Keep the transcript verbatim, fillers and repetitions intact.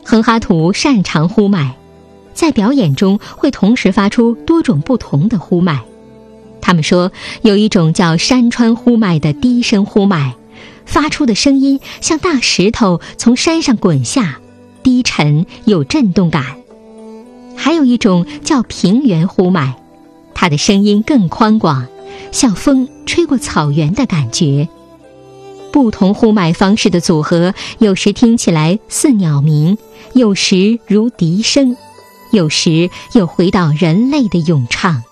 哼哈图擅长呼麦，在表演中会同时发出多种不同的呼麦。他们说，有一种叫山川呼麦的低声呼麦，发出的声音像大石头从山上滚下，低沉有震动感。还有一种叫平原呼麦，它的声音更宽广，像风吹过草原的感觉。不同呼麦方式的组合，有时听起来似鸟鸣，有时如笛声，有时又回到人类的咏唱。